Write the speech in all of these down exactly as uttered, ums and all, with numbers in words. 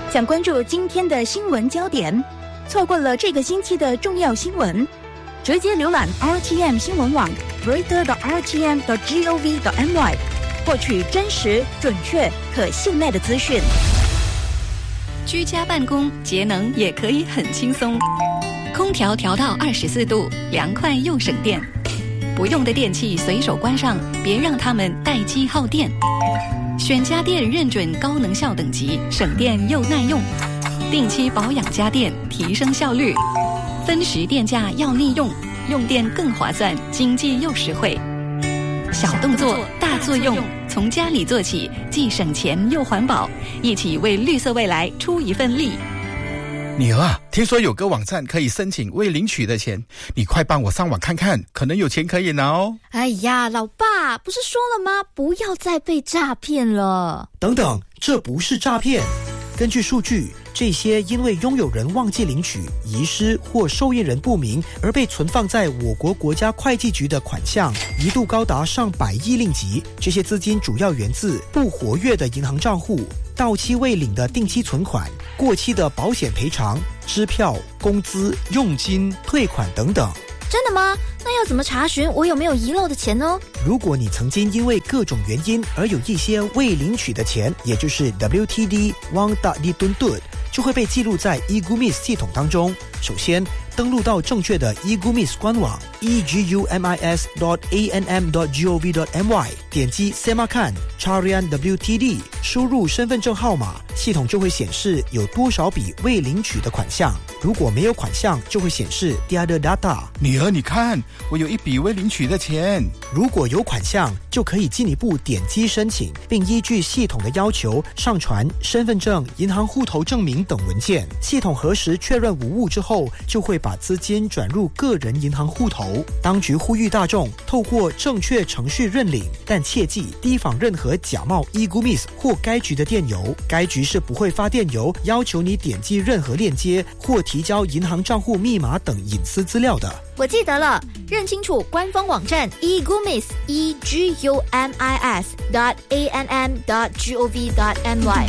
想关注今天的新闻焦点，错过了这个星期的重要新闻，直接浏览 R T M 新闻网 reader dot r t m dot gov dot m y 获取真实、准确、可信赖的资讯。 居家办公节能也可以很轻松，空调调到二十四度，凉快又省电。不用的电器随手关上，别让它们待机耗电。选家电认准高能效等级，省电又耐用。定期保养家电，提升效率。分时电价要利用，用电更划算，经济又实惠。小动作大作用，从家里做起，既省钱又环保，一起为绿色未来出一份力。 女儿啊，听说有个网站可以申请未领取的钱，你快帮我上网看看，可能有钱可以拿哦。 哎呀，老爸，不是说了吗？不要再被诈骗了。 等等，这不是诈骗。根据数据，这些因为拥有人忘记领取、遗失或受益人不明而被存放在我国国家会计局的款项，一度高达上百亿令吉。这些资金主要源自不活跃的银行账户、到期未领的定期存款、过期的保险赔偿、支票、工资、佣金、退款等等。 真的吗？那要怎么查询我有没有遗漏的钱呢？ 如果你曾经因为各种原因而有一些未领取的钱，也就是 W T D Wang Tak Dituntut， 就会被记录在 e-Gumis 系统当中。首先，登录到正确的 e-Gumis 官网 e g u m i s dot a n m dot gov dot m y， 点击 Semakan Carian W T D， 输入身份证号码，系统就会显示有多少笔未领取的款项。如果没有款项，就会显示 Tiada data。 女儿，你看，我有一笔未领取的钱。 如果有款项，就可以进一步点击申请，并依据系统的要求上传身份证、银行户头证明等文件。系统核实确认无误之后，就会把资金转入个人银行户头。当局呼吁大众透过正确程序认领，但切记提防任何假冒 e-Gumis 或该局的电邮。该局是不会发电邮要求你点击任何链接或提交银行账户密码等隐私资料的。 我记得了，认清楚官方网站 e-Gumis e g u m i s dot a n m dot gov dot m y。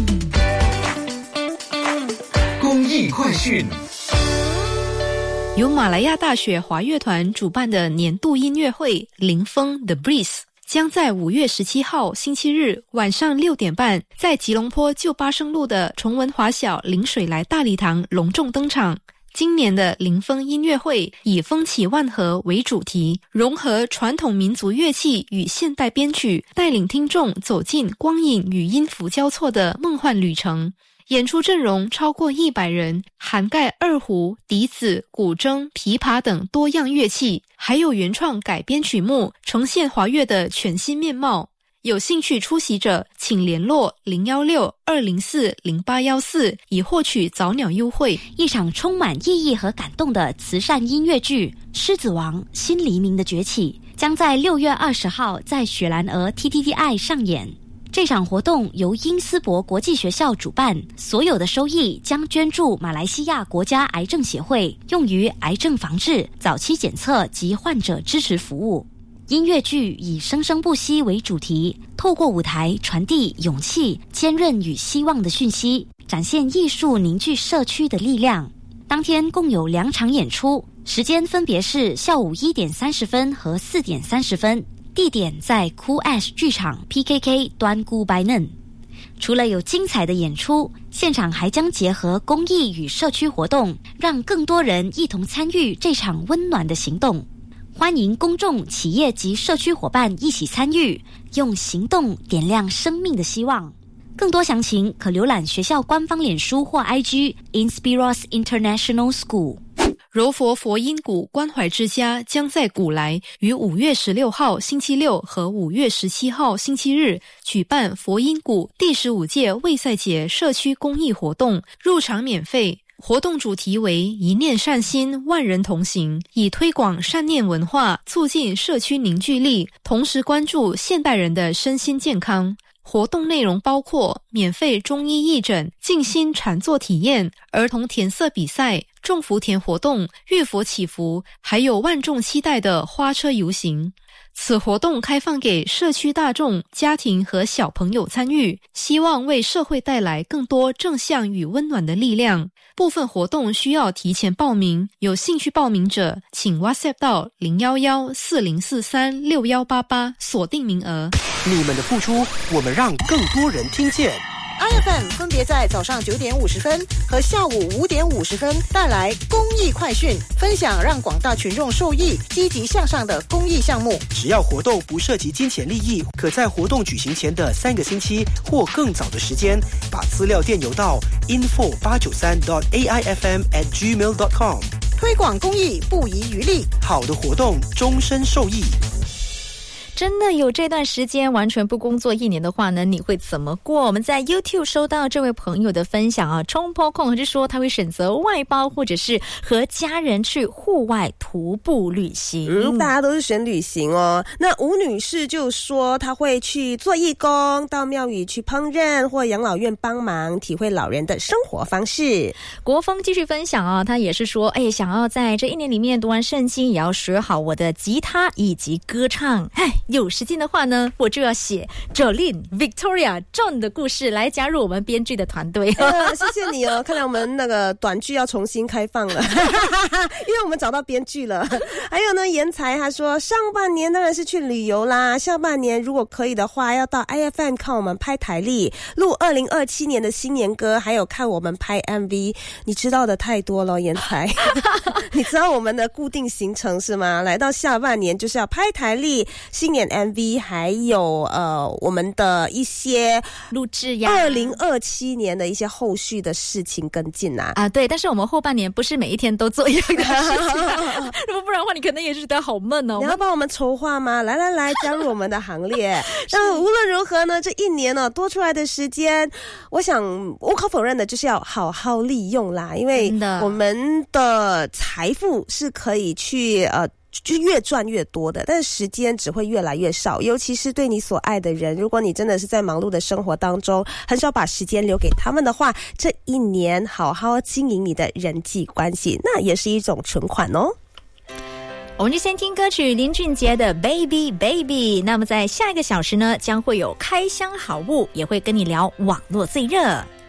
公益快讯。 由马来亚大学华乐团主办的年度音乐会林峰 The Breeze 将在五月十七号星期日晚上六点半在吉隆坡旧巴生路的崇文华小临水来大礼堂隆重登场。今年的林峰音乐会以风起万和为主题，融合传统民族乐器与现代编曲，带领听众走进光影与音符交错的梦幻旅程。演出阵容超过一百人，涵盖二胡、笛子、古筝、琵琶等多样乐器，还有原创改编曲目，呈现华乐的全新面貌。有兴趣出席者请联络零一六二零四零八一四以获取早鸟优惠。 一场充满意义和感动的慈善音乐剧《狮子王：新黎明的崛起》将在六月二十号在雪兰莪 T T T I 上演。这场活动由因斯伯国际学校主办，所有的收益将捐助马来西亚国家癌症协会，用于癌症防治、早期检测及患者支持服务。音乐剧以生生不息为主题，透过舞台传递勇气、坚韧与希望的讯息，展现艺术凝聚社区的力量。当天共有两场演出，时间分别是下午一点三十分和四点三十分，地点在 Cool Ash 剧场 P K K 端固拜嫩。除了有精彩的演出，现场还将结合公益与社区活动，让更多人一同参与这场温暖的行动。欢迎公众、企业及社区伙伴一起参与，用行动点亮生命的希望。更多详情可浏览学校官方脸书或 I G Inspiros International School。 柔佛佛音谷关怀之家将在古来于五月十六号星期六和五月十七号星期日举办佛音谷第十五届卫赛节社区公益活动，入场免费。活动主题为一念善心，万人同行，以推广善念文化，促进社区凝聚力，同时关注现代人的身心健康。活动内容包括免费中医义诊、静心禅坐体验、儿童填色比赛、种福田活动、浴佛祈福，还有万众期待的花车游行。 此活动开放给社区大众、家庭和小朋友参与，希望为社会带来更多正向与温暖的力量。部分活动需要提前报名，有兴趣报名者请 WhatsApp 到零一一四零四三六一八八锁定名额。 你们的付出，我们让更多人听见。 I F M 分别在早上九点五十分和下午五点五十分带来公益快讯，分享让广大群众受益、积极向上的公益项目。 只要活动不涉及金钱利益，可在活动举行前的三个星期或更早的时间，把资料电邮到 info 八九三 dot a i f m at gmail dot com。 推广公益不遗余力， 好的活动终身受益。 真的有这段时间完全不工作一年的话呢，你会怎么过？我们在 YouTube 收到这位朋友的分享啊，冲破空就说他会选择外包或者是和家人去户外徒步旅行。 嗯，大家都是选旅行哦。那吴女士就说她会去做义工，到庙宇去烹饪或养老院帮忙，体会老人的生活方式。 国风继续分享啊，他也是说，哎，想要在这一年里面读完圣经，也要学好我的吉他以及歌唱。哎，有时间的话呢，我就要写 Jolene、Victoria、John 的故事来加入我们编剧的团队。 呃、谢谢你哦，看来我们那个短剧要重新开放了，因为我们找到编剧了。还有呢，严才他说上半年当然是去旅游啦，下半年如果可以的话，要到 I F M 看我们拍台历，录二零二七年的新年歌，还有看我们拍 M V。你知道的太多了，严才。你知道我们的固定行程是吗？来到下半年就是要拍台历、新年 M V， 还有呃我们的一些录制呀， 二零二七年的一些后续的事情跟进啊啊对，但是我们后半年不是每一天都做一样的事情、啊，如果不然的话，你可能也是觉得好闷哦。 你要帮我们筹划吗？来来来，加入我们的行列。那无论如何呢，这一年呢多出来的时间，我想无可否认的就是要好好利用啦，因为我们的财富是可以去呃。就越赚越多的，但是时间只会越来越少，尤其是对你所爱的人，如果你真的是在忙碌的生活当中很少把时间留给他们的话，这一年好好经营你的人际关系，那也是一种存款哦。 我们就先听歌曲林俊杰的 Baby Baby。 那么在下一个小时呢，将会有开箱好物，也会跟你聊网络最热。